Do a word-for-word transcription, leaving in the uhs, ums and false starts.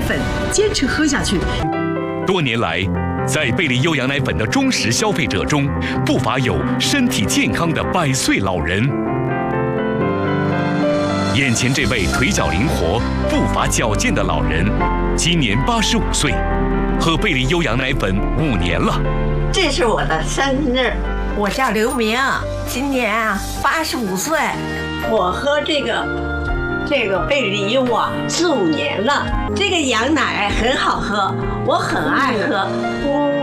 粉，坚持喝下去。 多年来，在贝利优羊奶粉的忠实消费者中，不乏有身体健康的百岁老人。眼前这位腿脚灵活、步伐矫健的老人，今年八十五岁，喝贝利优羊奶粉五年了。 这是我的生日， 我叫刘明，今年啊八十五岁。 我喝这个这个贝利优啊四五年了，这个羊奶很好喝，我很爱喝。